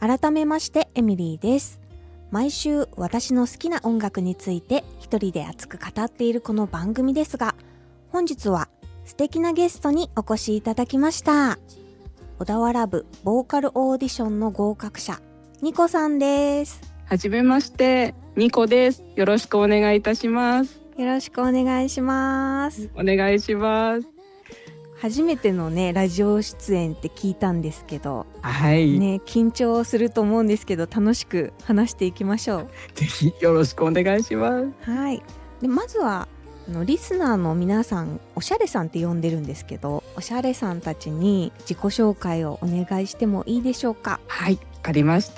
改めましてエミリーです。毎週私の好きな音楽について一人で熱く語っているこの番組ですが、本日は素敵なゲストにお越しいただきました。小田原部ボーカルオーディションの合格者、ニコさんです。 はじめまして、ニコです。よろしくお願いいたします。 よろしくお願いします。 お願いします。 初めてのねラジオ出演って聞いたんですけど、 はいね、緊張すると思うんですけど楽しく話していきましょう。 ぜひよろしくお願いします。 はい。でまずはリスナーの皆さん、おしゃれさんって呼んでるんですけど、おしゃれさんたちに自己紹介をお願いしてもいいでしょうか。 はい、わかりました。